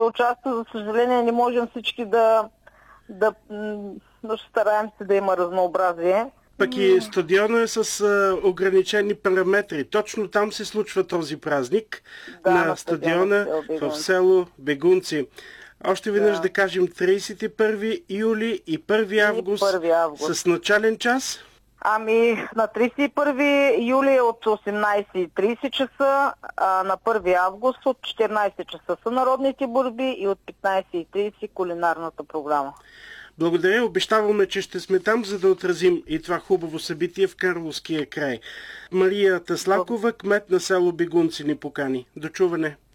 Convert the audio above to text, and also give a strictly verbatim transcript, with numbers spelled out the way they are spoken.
участва. За съжаление не можем всички да, да, да стараем се да има разнообразие. Пък и стадиона е с а, ограничени параметри. Точно там се случва този празник, да, на, на стадиона в село Бегунци. Още веднъж да, да кажем тридесет и първи юли и първи август, първи август с начален час. Ами на тридесет и първи юли от осемнадесет и тридесет часа, а на първи август от четиринадесет часа са народните борби и от петнадесет и тридесет кулинарната програма. Благодаря, обещаваме, че ще сме там, за да отразим и това хубаво събитие в Карловския край. Мария Таслакова, кмет на село Бегунци, ни покани. До чуване!